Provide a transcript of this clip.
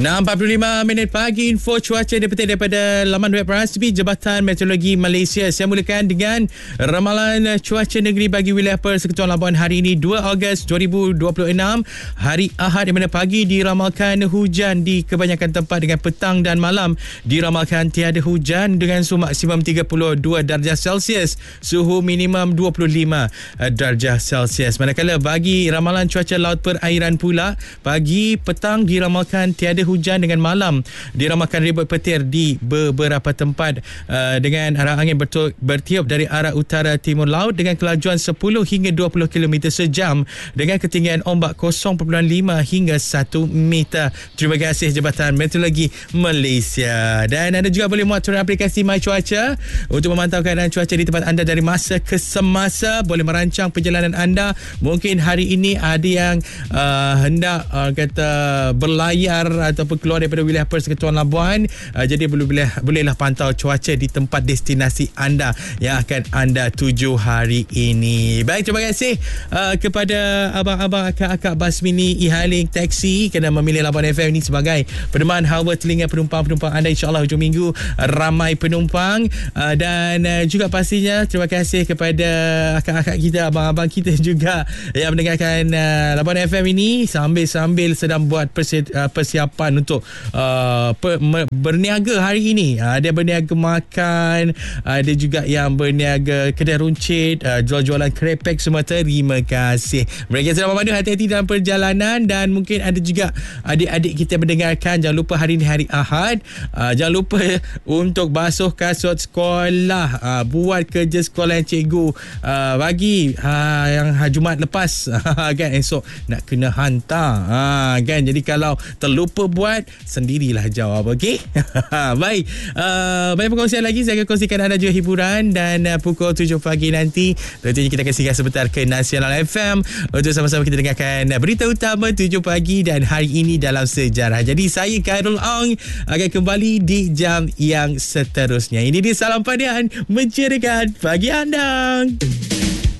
6.45 pagi, info cuaca dipetik daripada laman web Perancis TV Jabatan Meteorologi Malaysia. Saya mulakan dengan ramalan cuaca negeri bagi wilayah Persekutuan Labuan hari ini 2 Ogos 2026, hari Ahad, di mana pagi diramalkan hujan di kebanyakan tempat dengan petang dan malam diramalkan tiada hujan dengan suhu maksimum 32 darjah Celsius, suhu minimum 25 darjah Celsius. Manakala bagi ramalan cuaca laut perairan pula, pagi petang diramalkan tiada hujan dengan malam diramalkan ribut petir di beberapa tempat dengan arah angin bertiup dari arah utara timur laut dengan kelajuan 10 hingga 20 km sejam dengan ketinggian ombak 0.5 hingga 1 meter. Terima kasih Jabatan Meteorologi Malaysia. Dan anda juga boleh muat turun aplikasi My Cuaca untuk memantau keadaan cuaca di tempat anda dari masa ke semasa. Boleh merancang perjalanan anda. Mungkin hari ini ada yang hendak kata berlayar ataupun keluar daripada wilayah Persekutuan Labuan, jadi bolehlah pantau cuaca di tempat destinasi anda yang akan anda tuju hari ini. Baik, terima kasih kepada abang-abang, akak-akak bas mini, e-hailing, taksi kerana memilih Labuan FM ini sebagai peneman hawa telinga penumpang-penumpang anda. InsyaAllah hujung minggu ramai penumpang, dan juga pastinya terima kasih kepada akak-akak kita, abang-abang kita juga yang mendengarkan Labuan FM ini sambil sedang buat persiapan untuk berniaga hari ini. Ada berniaga makan, ada juga yang berniaga kedai runcit, jual-jualan krepek semua. Terima kasih mereka sedang memandu. Hati-hati dalam perjalanan. Dan mungkin ada juga adik-adik kita mendengarkan. Jangan lupa hari ini hari Ahad, jangan lupa untuk basuh kasut sekolah, buat kerja sekolah yang cikgu bagi yang Jumaat lepas kan, esok nak kena hantar kan. Jadi kalau terlupa buat, sendirilah jawab, okey? Baik, banyak perkongsian lagi saya akan kongsikan anda juga hiburan. Dan pukul 7 pagi nanti tentunya kita akan singgah sebentar ke Nasional FM untuk sama-sama kita dengarkan berita utama 7 pagi dan hari ini dalam sejarah. Jadi saya Khairul Ong akan kembali di jam yang seterusnya. Ini dia Salam Padian menceriakan pagi anda.